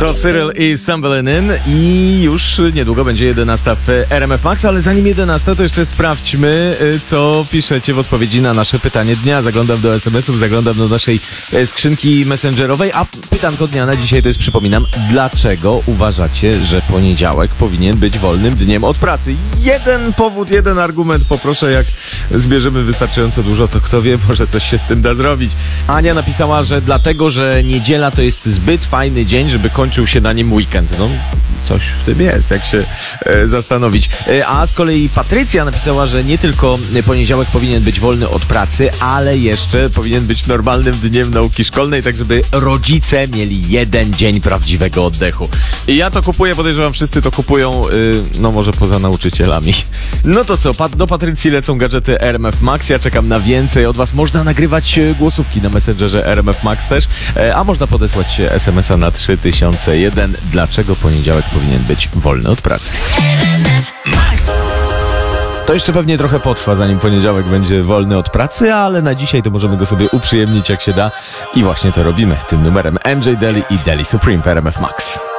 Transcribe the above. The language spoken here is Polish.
To Cyril i Stumbling In i już niedługo będzie 11 w RMF Max, ale zanim 11 to jeszcze sprawdźmy, co piszecie w odpowiedzi na nasze pytanie dnia. Zaglądam do SMS-ów, zaglądam do naszej skrzynki messengerowej, a pytanko dnia na dzisiaj to jest, przypominam, dlaczego uważacie, że poniedziałek powinien być wolnym dniem od pracy? Jeden powód, jeden argument poproszę, jak zbierzemy wystarczająco dużo, to kto wie, może coś się z tym da zrobić. Ania napisała, że dlatego, że niedziela to jest zbyt fajny dzień, żeby kończył się na nim weekend. No, coś w tym jest, jak się zastanowić. A z kolei Patrycja napisała, że nie tylko poniedziałek powinien być wolny od pracy, ale jeszcze powinien być normalnym dniem nauki szkolnej, tak żeby rodzice mieli jeden dzień prawdziwego oddechu. I ja to kupuję, podejrzewam, wszyscy to kupują, no może poza nauczycielami. No to co, do Patrycji lecą gadżety RMF Max, ja czekam na więcej od was. Można nagrywać głosówki na Messengerze RMF Max też, a można podesłać SMS-a na 3001. Dlaczego poniedziałek powinien być wolny od pracy? To jeszcze pewnie trochę potrwa, zanim poniedziałek będzie wolny od pracy, ale na dzisiaj to możemy go sobie uprzyjemnić jak się da i właśnie to robimy tym numerem. MJ Daly i Daly Supreme w RMF Max.